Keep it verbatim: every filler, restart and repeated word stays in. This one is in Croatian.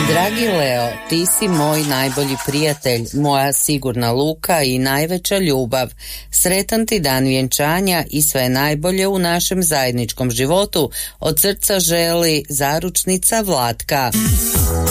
Dragi Leo, ti si moj najbolji prijatelj, moja sigurna luka i najveća ljubav. Sretan ti dan vjenčanja i sve najbolje u našem zajedničkom životu. Od srca želi zaručnica Vlatka.